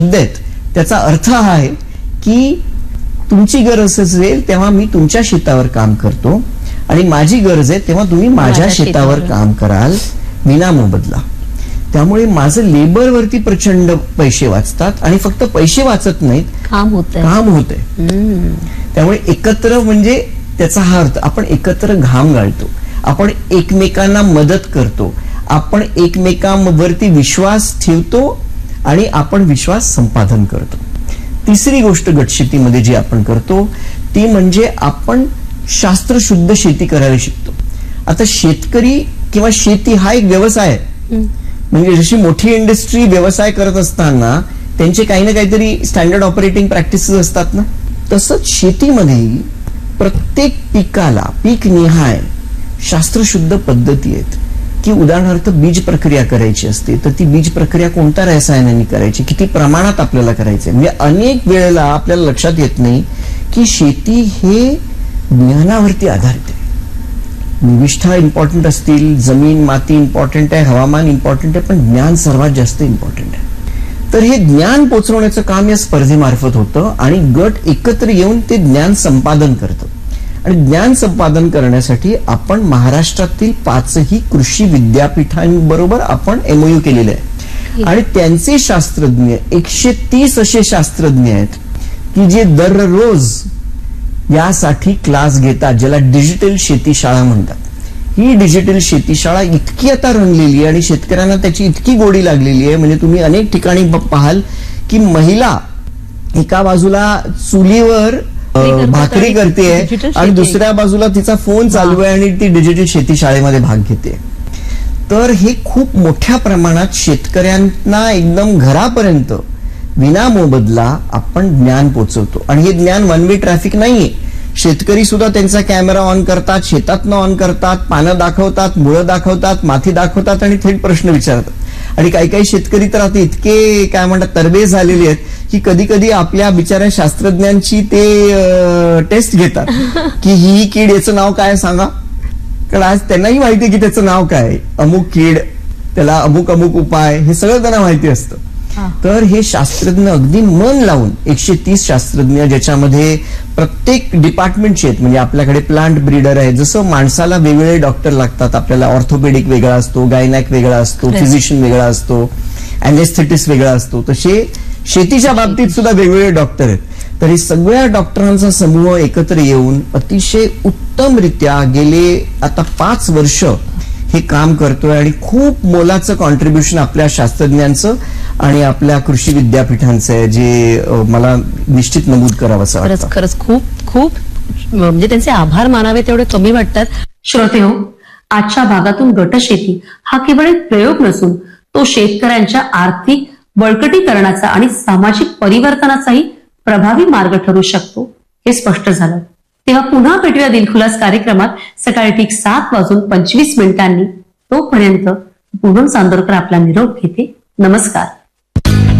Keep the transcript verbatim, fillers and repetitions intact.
शब्द आहेत त्याचा अर्थ हा आहे की तुमची गरज असेल तेव्हा मी तुमच्या शेतावर काम करतो आणि माझी गरज आहे तेव्हा तुम्ही माझ्या शेतावर काम कराल विना मोबदला. त्यामुळे माझं लेबरवरती प्रचंड पैसे वाचतात आणि फक्त पैसे वाचत नाहीत, काम होतंय काम होतंय. त्यामुळे एकत्र म्हणजे त्याचा हा अर्थ, आपण एकत्र घाम गाळतो, आपण एकमेकांना मदत करतो, आपण एकमेकांवरती विश्वास ठेवतो आणि आपण विश्वास संपादन करतो. तिसरी गोष्ट गटशेतीमध्ये जी आपण करतो ती म्हणजे आपण शास्त्रशुद्ध शेती करायला शिकतो. आता शेतकरी किंवा शेती हा एक व्यवसाय आहे. म्हणजे जशी मोठी इंडस्ट्री व्यवसाय करत असताना त्यांचे काही ना काहीतरी स्टँडर्ड ऑपरेटिंग प्रॅक्टिसेस असतात ना, तसंच शेतीमध्ये प्रत्येक पिकाला पीक निहाय शास्त्रशुद्ध पद्धती आहेत. की उदाहरणार्थ बीज प्रक्रिया करायची असते तर ती बीज प्रक्रिया कोणत्या रसायनांनी करायची, किती प्रमाणात आपल्याला करायचे. म्हणजे अनेक वेळेला आपल्याला लक्षात येत नाही की शेती हे ज्ञानावरती आधारित आहे. निविष्ठा इम्पॉर्टंट असतील, जमीन माती इम्पॉर्टंट आहे, हवामान इम्पॉर्टंट आहे, पण ज्ञान सर्वात जास्त इम्पॉर्टंट आहे. तर हे ज्ञान पोचवण्याचं काम या स्पर्धेमार्फत होतं आणि गट एकत्र येऊन ते ज्ञान संपादन करतं. आणि ज्ञान संपादन करण्यासाठी आपण महाराष्ट्रातील पाचही कृषी विद्यापीठांबरोबर आपण एमओयू केलेले आहे आणि त्यांचे शास्त्रज्ञ एकशे तीस असे शास्त्रज्ञ आहेत की जे दररोज यासाठी क्लास घेतात, ज्याला डिजिटल शेतीशाळा म्हणतात. ही डिजिटल शेतीशाळा इतकी आता रंगलेली आहे आणि शेतकऱ्यांना त्याची इतकी गोडी लागलेली आहे. म्हणजे तुम्ही अनेक ठिकाणी पाहाल की महिला एका बाजूला चुलीवर भाकरी करते आणि दुसऱ्या बाजूला तिचा फोन चालू आहे आणि ती डिजिटल शेती शाळेमध्ये भाग घेते. तर हे खूप मोठ्या प्रमाणात शेतकऱ्यांना एकदम घरापर्यंत विना मोबदला आपण ज्ञान पोचवतो. आणि हे ज्ञान वन वे ट्रॅफिक नाहीये. शेतकरी सुद्धा त्यांचा कॅमेरा ऑन करतात, शेतातनं ऑन करतात, पानं दाखवतात, मुळं दाखवतात, माती दाखवतात आणि थेट प्रश्न विचारतात. आणि काही काही शेतकरी तर आता इतके काय म्हणतात तरबेज झालेले आहेत की कधी कधी आपल्या बिचाऱ्या शास्त्रज्ञांची ते टेस्ट घेतात की ही कीड याचं नाव काय सांगा, कारण आज त्यांनाही माहिती आहे की त्याचं नाव काय, अमुक कीड, त्याला अमुक अमुक उपाय, हे सगळं त्यांना माहिती असतं. तर हे शास्त्रज्ञ अगदी मन लावून एकशे तीस शास्त्रज्ञ ज्याच्यामध्ये प्रत्येक डिपार्टमेंटचे आहेत. म्हणजे आपल्याकडे प्लांट ब्रीडर आहे, जसं माणसाला वेगवेगळे डॉक्टर लागतात, आपल्याला ऑर्थोपेडिक वेगळा असतो, गायनॅक वेगळा असतो, फिजिशियन वेगळा असतो, अनेस्थेटिस्ट वेगळा असतो, तसे शेतीच्या बाबतीत सुद्धा वेगवेगळे डॉक्टर आहेत. तर हे सगळ्या डॉक्टरांचा समूह एकत्र येऊन अतिशय उत्तमरित्या गेले आता पाच वर्ष हे काम करतोय आणि खूप मोलाचं कॉन्ट्रीब्युशन आपल्या शास्त्रज्ञांचं आणि आपल्या कृषी विद्यापीठांचं आहे, जे मला निश्चित नमूद करावं असं वाटतं. खरंच खूप खूप म्हणजे त्यांचे आभार मानावे तेवढे कमी वाटतात. श्रोतेहो, आजच्या भागातून गटशेती हा केवळ एक प्रयोग नसून तो शेतकऱ्यांच्या आर्थिक बळकटीकरणाचा आणि सामाजिक परिवर्तनाचाही प्रभावी मार्ग ठरू शकतो हे स्पष्ट झालं. तेव्हा पुन्हा भेटूया दिलखुलास कार्यक्रमात सकाळी ठीक सात वाजून पंचवीस मिनिटांनी. तोपर्यंत पूनम चांदोरकर आपला निरोप घेते. नमस्कार.